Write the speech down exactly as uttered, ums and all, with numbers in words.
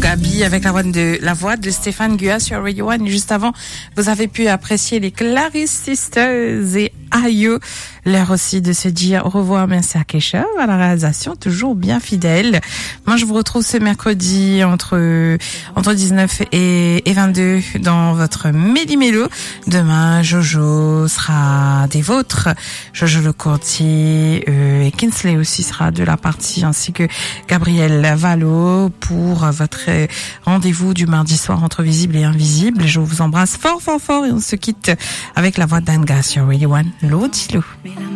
Gabi avec la voix de, la voix de Stéphane Gua sur Radio One. Et juste avant, vous avez pu apprécier les Clarice Sisters et Ayo. L'heure aussi de se dire au revoir. Merci à Kesha à la réalisation, toujours bien fidèle. Moi, je vous retrouve ce mercredi entre, entre dix-neuf et, et vingt-deux dans votre Méli-Mélo. Demain, Jojo sera des vôtres. Jojo Le Courtier, euh, et Kinsley aussi sera de la partie, ainsi que Gabriel Valo pour votre rendez-vous du mardi soir entre visible et invisible. Je vous embrasse fort, fort, fort et on se quitte avec la voix d'Anga sur Radio One. L'eau, dis-l'eau.